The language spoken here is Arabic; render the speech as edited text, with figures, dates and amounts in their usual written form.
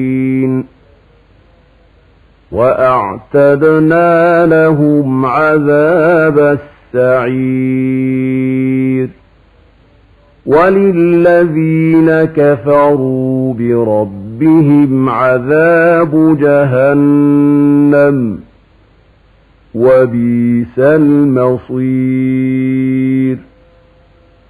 وأعتدنا لهم عذاب السعير وللذين كفروا بربهم عذاب جهنم وبئس المصير.